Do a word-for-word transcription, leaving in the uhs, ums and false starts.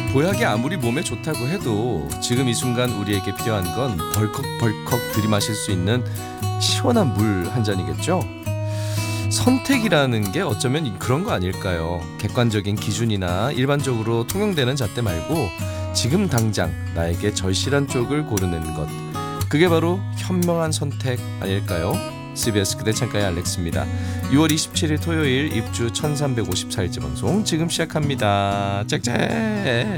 보약이 아무리 몸에 좋다고 해도 지금 이 순간 우리에게 필요한 건 벌컥벌컥 들이마실 수 있는 시원한 물 한 잔이겠죠? 선택이라는 게 어쩌면 그런 거 아닐까요? 객관적인 기준이나 일반적으로 통용되는 잣대 말고 지금 당장 나에게 절실한 쪽을 고르는 것, 그게 바로 현명한 선택 아닐까요? 씨비에스 그대 창가의 알렉스입니다. 유월 이십칠일 토요일 입주 천삼백오십사일째 방송 지금 시작합니다. 짹짹.